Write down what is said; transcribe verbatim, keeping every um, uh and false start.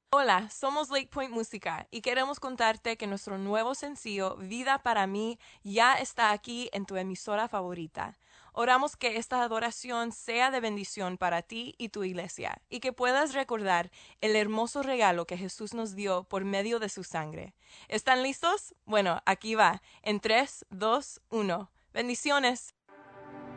Hola, somos Lake Point Música y queremos contarte que nuestro nuevo sencillo Vida para mí ya está aquí en tu emisora favorita. Oramos que esta adoración sea de bendición para ti y tu iglesia y que puedas recordar el hermoso regalo que Jesús nos dio por medio de su sangre. ¿Están listos? Bueno, aquí va. En tres, dos, uno. Bendiciones.